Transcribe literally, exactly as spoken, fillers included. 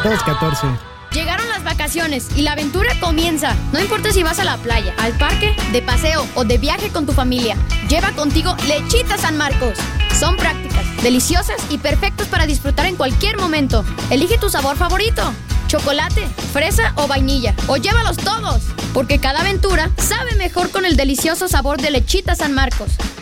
dos catorce. Llegaron las vacaciones y la aventura comienza. No importa si vas a la playa, al parque, de paseo o de viaje con tu familia. Lleva contigo Lechitas San Marcos. Son prácticas, deliciosas y perfectos para disfrutar en cualquier momento. Elige tu sabor favorito: chocolate, fresa o vainilla. O llévalos todos, porque cada aventura sabe mejor con el delicioso sabor de Lechitas San Marcos.